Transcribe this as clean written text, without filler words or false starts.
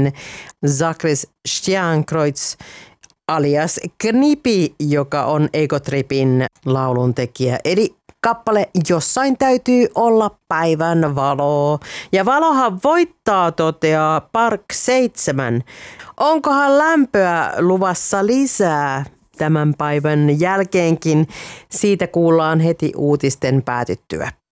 laulajakin Zachris Stjernkreutz alias Knipi, joka on Egotripin lauluntekijä. Eli kappale Jossain täytyy olla päivän valo. Ja valohan voittaa, toteaa Park 7. Onkohan lämpöä luvassa lisää tämän päivän jälkeenkin? Siitä kuullaan heti uutisten päätyttyä.